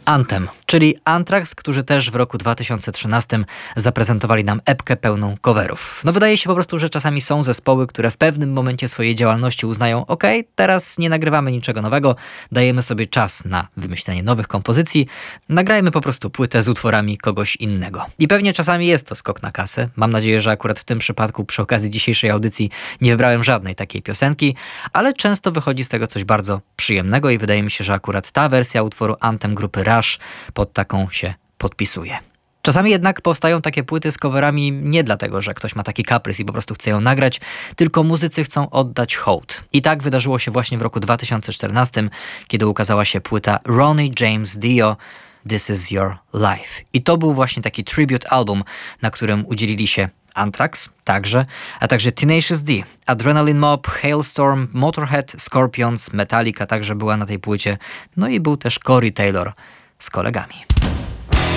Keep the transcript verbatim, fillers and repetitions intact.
Anthem, czyli Anthrax, którzy też w roku dwa tysiące trzynastym zaprezentowali nam epkę pełną coverów. No wydaje się po prostu, że czasami są zespoły, które w pewnym momencie swojej działalności uznają: ok, teraz nie nagrywamy niczego nowego, dajemy sobie czas na wymyślenie nowych kompozycji, nagrajmy po prostu płytę z utworami kogoś innego. I pewnie czasami jest to skok na kasę. Mam nadzieję, że akurat w tym przypadku przy okazji dzisiejszej audycji nie wybrałem żadnej takiej piosenki, ale często wychodzi z tego coś bardzo przyjemnego i wydaje mi się, że akurat ta wersja utworu Anthem grupy Rush pod taką się podpisuje. Czasami jednak powstają takie płyty z coverami nie dlatego, że ktoś ma taki kaprys i po prostu chce ją nagrać, tylko muzycy chcą oddać hołd. I tak wydarzyło się właśnie w roku dwa tysiące czternastym, kiedy ukazała się płyta Ronnie James Dio This Is Your Life. I to był właśnie taki tribute album, na którym udzielili się Anthrax także, a także Tenacious D, Adrenaline Mob, Hailstorm, Motorhead, Scorpions, Metallica także była na tej płycie, no i był też Corey Taylor z kolegami.